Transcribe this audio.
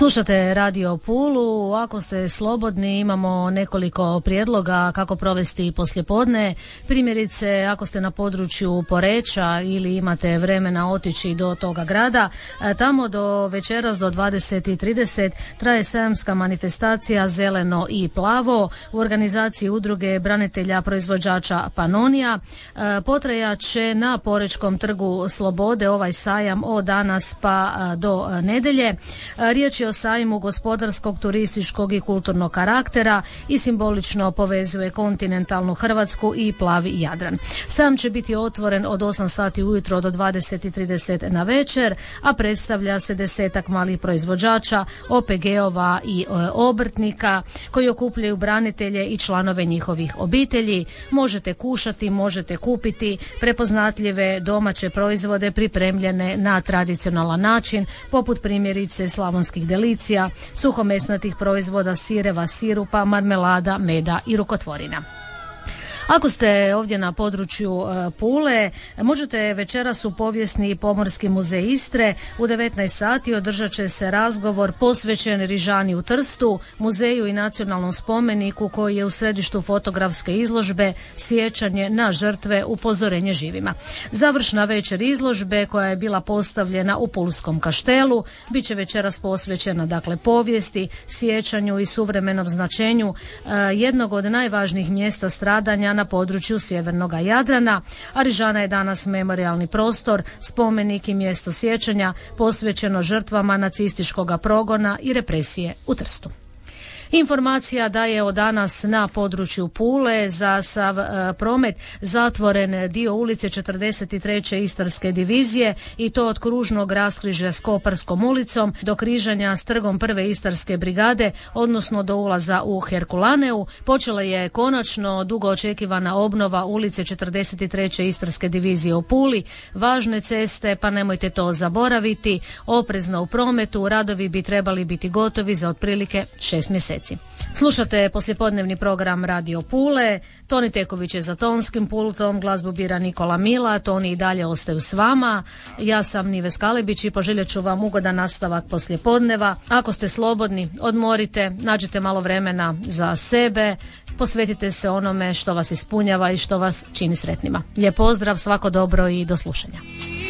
Slušate Radio Pulu, ako ste slobodni imamo nekoliko prijedloga kako provesti poslijepodne. Primjerice, ako ste na području Poreča ili imate vremena otići do toga grada, tamo do večeras do 20:30 traje sajamska manifestacija Zeleno i plavo u organizaciji udruge branitelja proizvođača Panonija. Potrajat će na Porečkom trgu Slobode ovaj sajam od danas pa do nedjelje. Riječ je o sajmu gospodarskog, turističkog i kulturnog karaktera i simbolično povezuje kontinentalnu Hrvatsku i plavi Jadran. Sajam će biti otvoren od 8 sati ujutro do 20:30 na večer, a predstavlja se 10-ak malih proizvođača, OPG-ova i obrtnika koji okupljaju branitelje i članove njihovih obitelji. Možete kušati, možete kupiti prepoznatljive domaće proizvode pripremljene na tradicionalan način, poput primjerice slavonskih delicija, suhomesnatih proizvoda, sireva, sirupa, marmelada, meda i rukotvorina. Ako ste ovdje na području Pule, možete večeras u Povijesni pomorski muzej Istre u 19 sati održat će se razgovor posvećen Rižani u Trstu, muzeju i nacionalnom spomeniku koji je u središtu fotografske izložbe Sjećanje na žrtve, upozorenje živima. Završna večer izložbe koja je bila postavljena u Pulskom kaštelu bit će večeras posvećena povijesti, sjećanju i suvremenom značenju jednog od najvažnijih mjesta stradanja na području sjevernog Jadrana, a Rižana je danas memorijalni prostor, spomenik i mjesto sjećanja posvećeno žrtvama nacističkog progona i represije u Trstu. Informacija da je od danas na području Pule za sav promet zatvoren dio ulice 43. Istarske divizije i to od kružnog raskrižja s Koparskom ulicom do križanja s trgom 1. Istarske brigade, odnosno do ulaza u Herkulaneu. Počela je konačno dugo očekivana obnova ulice 43. Istarske divizije u Puli. Važne ceste, pa nemojte to zaboraviti, oprezno u prometu, radovi bi trebali biti gotovi za otprilike 6 mjeseci. Slušate poslijepodnevni program Radio Pule. Toni Teković je za tonskim pultom, glazbu bira Nikola Mila, Toni i dalje ostaju s vama. Ja sam Nives Kalebić i poželjet ću vam ugodan nastavak poslijepodneva. Ako ste slobodni, odmorite, nađite malo vremena za sebe, posvetite se onome što vas ispunjava i što vas čini sretnima. Lijep pozdrav, svako dobro i do slušanja.